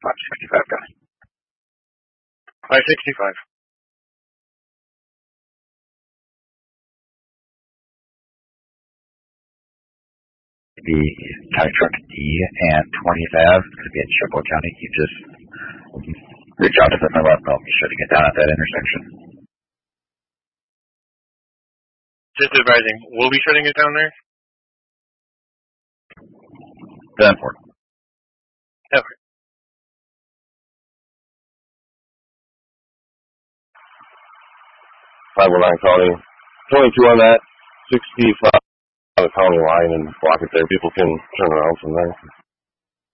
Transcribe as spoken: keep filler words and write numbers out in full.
five sixty-five guy. five sixty-five. The County Truck D and twentieth Avenue, it's going to be in Chippewa County. You just reach out to them and let them know be sure to get down at that intersection. Just advising, we'll be shutting it down there? Danforth. Okay. five oh nine County. twenty-two on that. sixty-five on the county line and block it there. People can turn around from there.